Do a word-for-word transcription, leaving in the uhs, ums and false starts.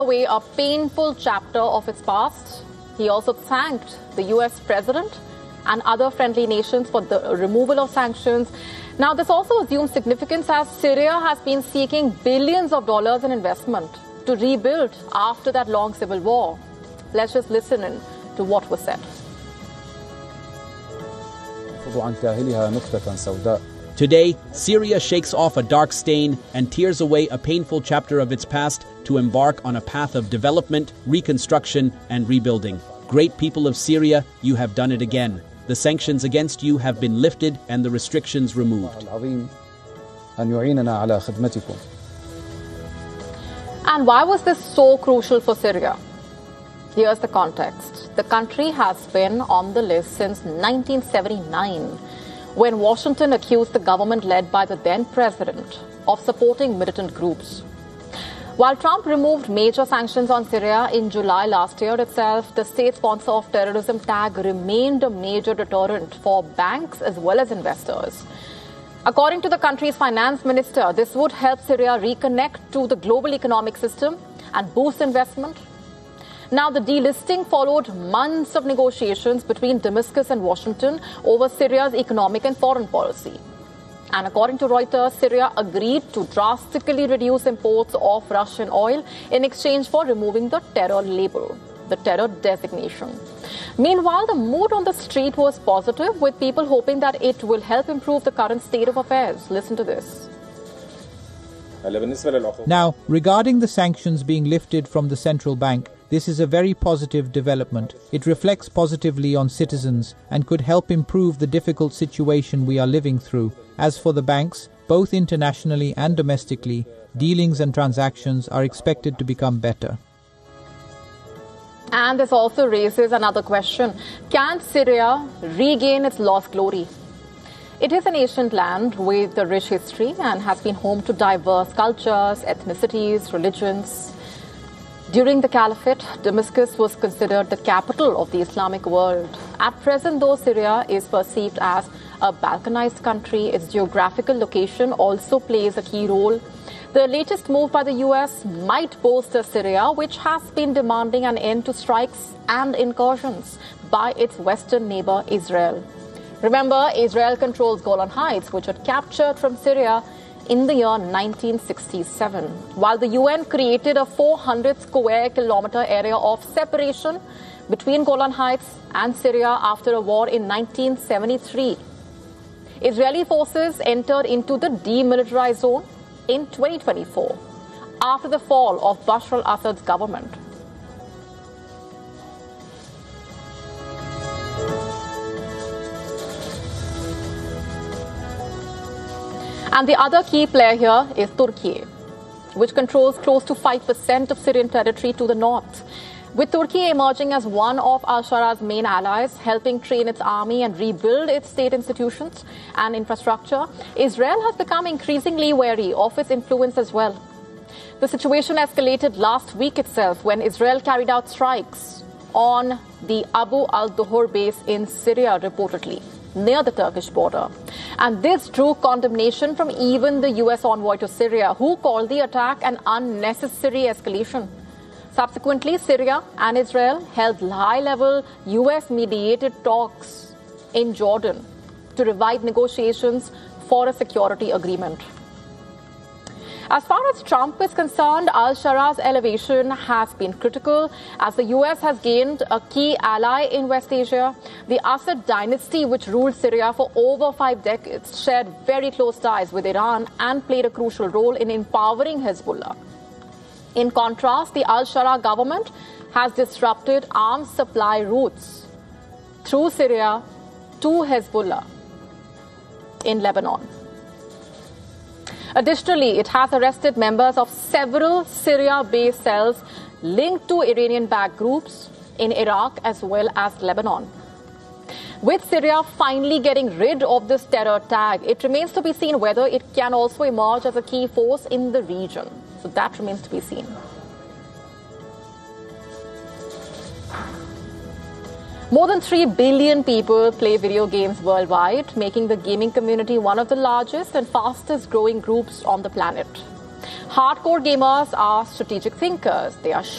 away a painful chapter of its past. He also thanked the U S president and other friendly nations for the removal of sanctions. Now, this also assumes significance as Syria has been seeking billions of dollars in investment to rebuild after that long civil war. Let's just listen in to what was said. Today, Syria shakes off a dark stain and tears away a painful chapter of its past to embark on a path of development, reconstruction, and rebuilding. Great people of Syria, you have done it again. The sanctions against you have been lifted and the restrictions removed. And why was this so crucial for Syria? Here's the context. The country has been on the list since nineteen seventy-nine, when Washington accused the government led by the then president of supporting militant groups. While Trump removed major sanctions on Syria in July last year itself, the state sponsor of terrorism tag remained a major deterrent for banks as well as investors. According to the country's finance minister, this would help Syria reconnect to the global economic system and boost investment. Now, the delisting followed months of negotiations between Damascus and Washington over Syria's economic and foreign policy. And according to Reuters, Syria agreed to drastically reduce imports of Russian oil in exchange for removing the terror label, the terror designation. Meanwhile, the mood on the street was positive, with people hoping that it will help improve the current state of affairs. Listen to this. Now, regarding the sanctions being lifted from the central bank, this is a very positive development. It reflects positively on citizens and could help improve the difficult situation we are living through. As for the banks, both internationally and domestically, dealings and transactions are expected to become better. And this also raises another question. Can Syria regain its lost glory? It is an ancient land with a rich history and has been home to diverse cultures, ethnicities, religions. During the Caliphate, Damascus was considered the capital of the Islamic world. At present, though Syria is perceived as a balkanized country, its geographical location also plays a key role. The latest move by the U S might bolster Syria, which has been demanding an end to strikes and incursions by its western neighbor Israel. Remember, Israel controls Golan Heights, which it captured from Syria in the year nineteen sixty-seven, while the U N created a four hundred square kilometer area of separation between Golan Heights and Syria after a war in nineteen seventy-three. Israeli forces entered into the demilitarized zone in twenty twenty-four, after the fall of Bashar al-Assad's government. And the other key player here is Turkey, which controls close to five percent of Syrian territory to the north. With Turkey emerging as one of al-Sharra's main allies, helping train its army and rebuild its state institutions and infrastructure, Israel has become increasingly wary of its influence as well. The situation escalated last week itself when Israel carried out strikes on the Abu al-Duhur base in Syria, reportedly, near the Turkish border. And this drew condemnation from even the U S envoy to Syria, who called the attack an unnecessary escalation. Subsequently, Syria and Israel held high-level U S-mediated talks in Jordan to revive negotiations for a security agreement. As far as Trump is concerned, al-Sharra's elevation has been critical as the U S has gained a key ally in West Asia. The Assad dynasty, which ruled Syria for over five decades, shared very close ties with Iran and played a crucial role in empowering Hezbollah. In contrast, the al-Sharra government has disrupted arms supply routes through Syria to Hezbollah in Lebanon. Additionally, it has arrested members of several Syria-based cells linked to Iranian-backed groups in Iraq as well as Lebanon. With Syria finally getting rid of this terror tag, it remains to be seen whether it can also emerge as a key force in the region. So that remains to be seen. More than three billion people play video games worldwide, making the gaming community one of the largest and fastest growing groups on the planet. Hardcore gamers are strategic thinkers. They are